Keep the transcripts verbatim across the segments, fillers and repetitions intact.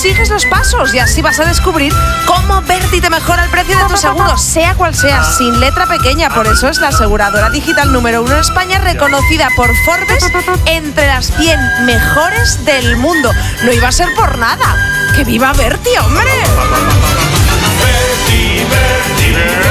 sigues los pasos y así vas a descubrir cómo Verti te mejora el precio de tu seguro, sea cual sea, sin letra pequeña. Por eso es la aseguradora digital número uno en España, reconocida por Forbes entre las cien mejores del mundo. No iba a ser por nada. ¡Que viva Verti, hombre! Verti, Verti,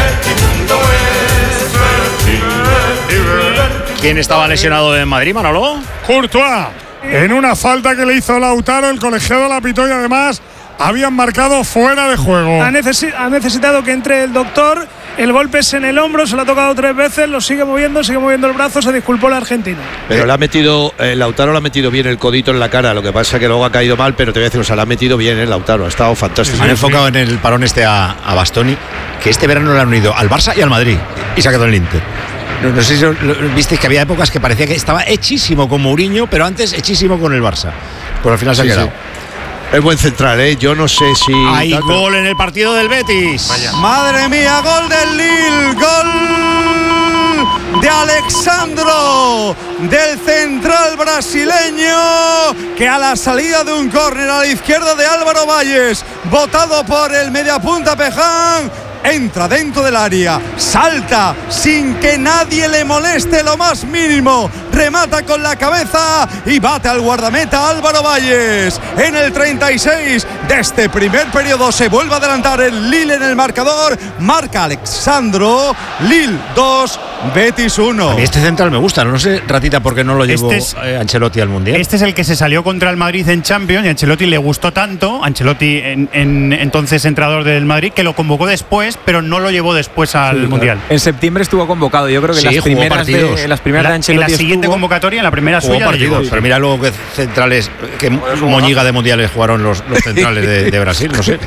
Verti, Verti. ¿Quién estaba lesionado en Madrid, Manolo? Courtois. En una falta que le hizo Lautaro, el colegiado la pitó y además habían marcado fuera de juego. Ha, necesi- ha necesitado que entre el doctor. El golpe es en el hombro, se lo ha tocado tres veces, lo sigue moviendo, sigue moviendo el brazo, se disculpó el argentino. Pero le ha metido, eh, Lautaro le ha metido bien el codito en la cara, lo que pasa es que luego ha caído mal, pero te voy a decir, o sea, le ha metido bien el Lautaro, ha estado fantástico. Han enfocado en el parón este a, a Bastoni, que este verano le han unido al Barça y al Madrid, y se ha quedado en el Inter. No, no sé si lo, visteis que había épocas que parecía que estaba hechísimo con Mourinho, pero antes hechísimo con el Barça. Pues al final se ha Sí, quedado. sí. Es buen central, ¿eh? Yo no sé si... Hay gol en el partido del Betis. Vaya. Madre mía, gol del Lille, gol de Alexandro, del central brasileño, que a la salida de un córner a la izquierda de Álvaro Valles, botado por el mediapunta Peján, entra dentro del área, salta sin que nadie le moleste lo más mínimo, remata con la cabeza y bate al guardameta Álvaro Valles. En el treinta y seis de este primer periodo se vuelve a adelantar el Lille en el marcador, marca Alexandro, Lille dos, Betis uno. A mí este central me gusta, no sé, Ratita, por qué no lo llevó Este es- eh, Ancelotti al Mundial. Este es el que se salió contra el Madrid en Champions y a Ancelotti le gustó tanto, Ancelotti en, en- entonces entrenador del Madrid, que lo convocó después, pero no lo llevó después al Sí, Mundial. claro. En septiembre estuvo convocado. Yo creo que Sí, las jugó primeras partidos. de, las primeras La- de en Ancelotti la siguiente estuvo. convocatoria, en la primera Jugó suya, lo partidos, llevó. pero mira luego que centrales, que moñiga de mundiales jugaron los, los centrales de, de Brasil, no sé.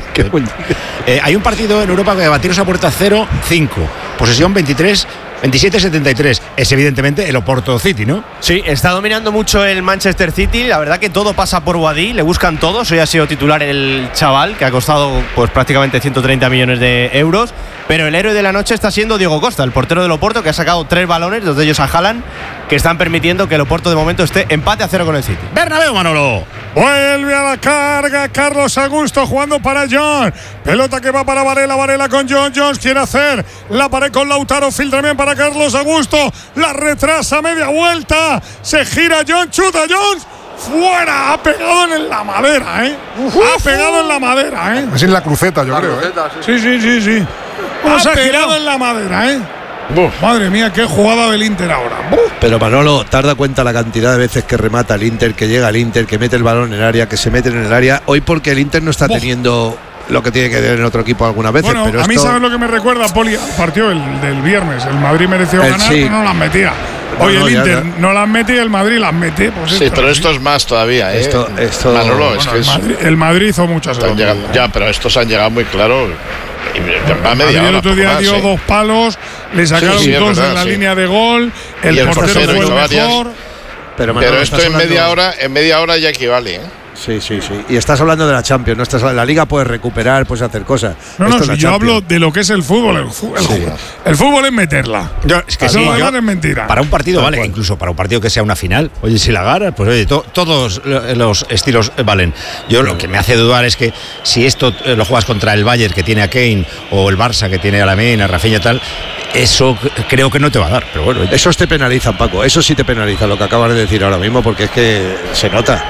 Eh, hay un partido en Europa que batiros a puerta cero cinco, posesión veintitrés, veintisiete setenta y tres. Es evidentemente el Oporto City, ¿no? Sí, está dominando mucho el Manchester City. La verdad que todo pasa por Boadí, le buscan todos. Hoy ha sido titular el chaval, que ha costado pues prácticamente ciento treinta millones de euros. Pero el héroe de la noche está siendo Diego Costa, el portero del Oporto, que ha sacado tres balones, dos de ellos a Haaland, que están permitiendo que el Oporto de momento esté empate a cero con el City. Bernabéu, Manolo. Vuelve a la carga Carlos Augusto jugando para John. Pelota que va para Varela. Varela con John. Jones quiere hacer la pared con Lautaro. Filtra bien para Carlos Augusto. La retrasa media vuelta. Se gira John. Chuta Jones. Fuera. Ha pegado en la madera, ¿eh? Ha pegado en la madera, ¿eh? Así en la cruceta, yo creo. ¿eh? Sí, sí, sí, sí. Ha pegado en la madera, ¿eh? Madre mía, qué jugada del Inter ahora. ¡Buf! Pero Manolo, ¿te has dado cuenta la cantidad de veces que remata el Inter, que llega el Inter, que mete el balón en el área, que se mete en el área? Hoy porque el Inter no está Buf. teniendo lo que tiene que tener en otro equipo algunas veces. Bueno, pero a mí esto... sabes lo que me recuerda, Poli, al partido del, del viernes. El Madrid mereció El ganar, sí. pero no las metía. No, Hoy no, el ya, Inter ya. no las mete y el Madrid las mete. Pues Sí, esto, pero esto es más todavía, ¿eh? Esto- esto- Manolo, es bueno, que el, es, Madrid, el Madrid hizo muchas están cosas. llegando- ya, pero estos han llegado muy claro. Y va El media Madrid el hora, otro poco día más, dio ¿eh? dos palos, le sacaron Sí, sí, es dos verdad, en la sí. línea de gol, el, Y el portero portero fue hizo el varias. mejor. Pero, Manolo, Pero esto estás en hablando- media hora, en media hora ya equivale, ¿eh? Sí, sí, sí. Y estás hablando de la Champions, no estás la Liga puedes recuperar, puedes hacer cosas. No, no, Esto es si la yo Champions. hablo de lo que es el fútbol. El, fu- el, Sí. el fútbol es meterla. Yo, es que Eso sí, lo yo- demás es mentira. para un partido Tal vale, cual. incluso para un partido que sea una final. Oye, si la ganas, pues oye, to- todos lo- los estilos eh, valen. Yo lo que me hace dudar es que si esto eh, lo juegas contra el Bayern, que tiene a Kane, o el Barça, que tiene a Lamine, a Rafinha y tal, eso c- creo que no te va a dar. Pero bueno, Esos te penalizan, Paco. Eso sí te penaliza lo que acabas de decir ahora mismo, porque es que se nota.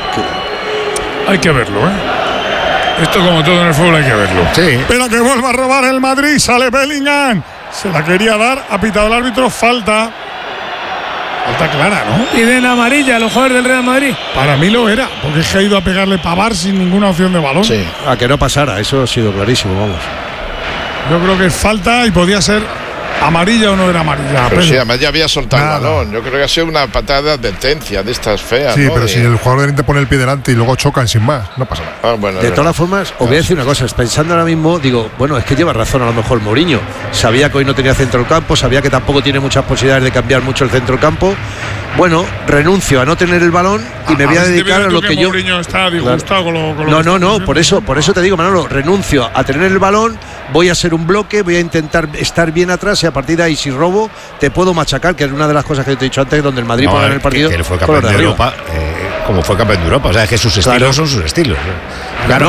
Hay que verlo, ¿eh? Esto, como todo en el fútbol, hay que verlo. Sí. Pero que vuelva a robar el Madrid, sale Bellingham. Se la quería dar, ha pitado el árbitro, falta. Falta clara, ¿no? Piden amarilla a los jugadores del Real Madrid. Para mí lo era, porque es que ha ido a pegarle Pavard sin ninguna opción de balón. Sí. A que no pasara, eso ha sido clarísimo, vamos. Yo creo que es falta y podía ser amarilla o no era amarilla. Pero sí, Pedro. además ya había soltado Nada. el balón. Yo creo que ha sido una patada de advertencia de estas feas. Sí, ¿no? pero De- si el jugador del Inter pone el pie delante y luego chocan sin más, no pasa nada. Ah, bueno, De es todas verdad. formas, os voy a decir una cosa, pensando ahora mismo, digo, bueno, es que lleva razón a lo mejor Mourinho. Sabía que hoy no tenía centro del campo, sabía que tampoco tiene muchas posibilidades de cambiar mucho el centro del campo. Bueno, renuncio a no tener el balón y me voy a ver si te dedicar miras a tú lo que yo. Mourinho está disgustado con lo, con lo No, que no, está no, haciendo. por eso, por eso te digo, Manolo, renuncio a tener el balón, voy a ser un bloque, voy a intentar estar bien atrás y a partir de ahí, si robo, te puedo machacar, que es una de las cosas que te he dicho antes, donde el Madrid no, puede ganar el partido. que, que él fue con campeón los de arriba. Europa, eh, como fue campeón de Europa. O sea, es que sus estilos Claro. son sus estilos. Claro.